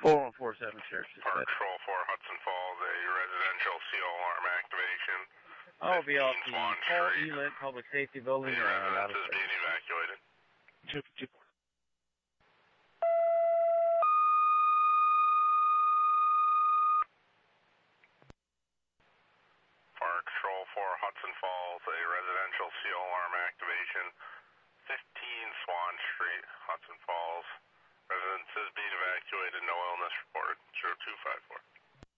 4147 Church. Park Patrol 4 Hudson Falls, a residential CO alarm activation. I'll be off the Swan Paul Street. Elant Public Safety Building. The residence is being evacuated. Park Patrol 4 Hudson Falls, a residential CO alarm activation. 15 Swan Street, Hudson Falls. Residence is being evacuated. No illness reported. 0254.